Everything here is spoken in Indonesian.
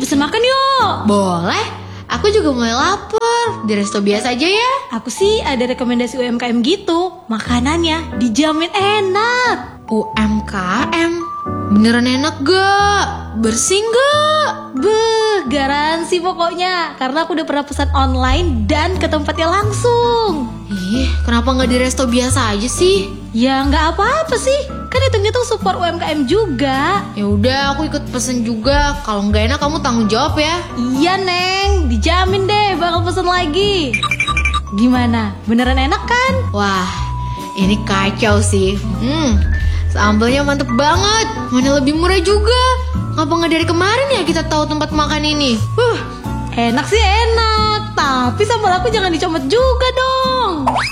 pesen makan yuk. Boleh, aku juga mulai lapar. Di resto biasa aja ya. Aku sih ada rekomendasi UMKM gitu. Makanannya dijamin enak. UMKM? Beneran enak gak? Bersih gak? Garansi pokoknya. Karena aku udah pernah pesan online dan ke tempatnya langsung. Ih, kenapa gak di resto biasa aja sih? Ya nggak apa-apa sih. Kan hitungnya tuh support UMKM juga. Ya udah, aku ikut pesen juga. Kalau nggak enak kamu tanggung jawab ya. Iya Neng, dijamin deh bakal pesen lagi. Gimana? Beneran enak kan? Wah, ini kacau sih. Sambalnya mantep banget. Mana lebih murah juga. Ngapa nggak dari kemarin ya kita tahu tempat makan ini? Enak sih enak. Tapi sambal aku jangan dicomot juga dong.